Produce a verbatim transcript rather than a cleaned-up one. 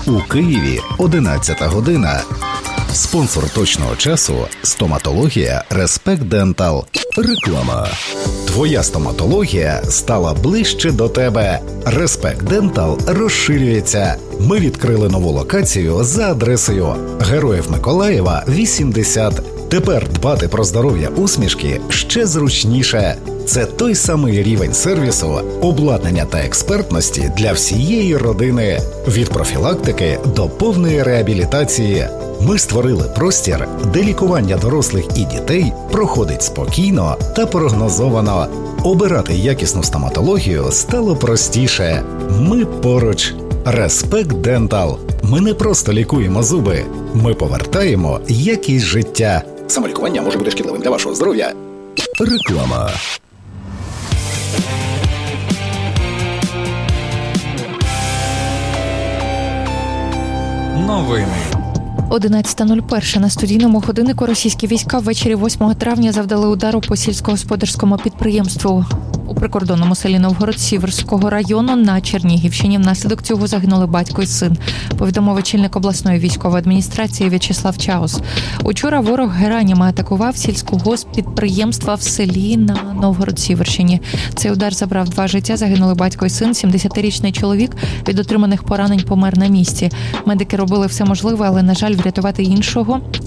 У Києві одинадцята година. Спонсор точного часу – стоматологія Respect Dental. Реклама. Твоя стоматологія стала ближче до тебе. Respect Dental розширюється. Ми відкрили нову локацію за адресою Героїв Миколаєва, вісімдесят. Тепер дбати про здоров'я усмішки ще зручніше. Це той самий рівень сервісу, обладнання та експертності для всієї родини. Від профілактики до повної реабілітації. Ми створили простір, де лікування дорослих і дітей проходить спокійно та прогнозовано. Обирати якісну стоматологію стало простіше. Ми поруч. Respect Dental. Ми не просто лікуємо зуби. Ми повертаємо якість життя. Самолікування може бути шкідливим для вашого здоров'я. Реклама. Новини. одинадцята нуль один на студійному годиннику російські війська ввечері восьмого травня завдали удару по сільськогосподарському підприємству у прикордонному селі Новгород Сіверського району на Чернігівщині. Внаслідок цього загинули батько і син, повідомив очільник обласної військової адміністрації В'ячеслав Чаус. Учора ворог геранями атакував сільськогоспідприємства в селі на Новгород-Сіверщині. Цей удар забрав два життя, загинули батько і син. сімдесятирічний чоловік від отриманих поранень помер на місці. Медики робили все можливе, але, на жаль, врятувати іншого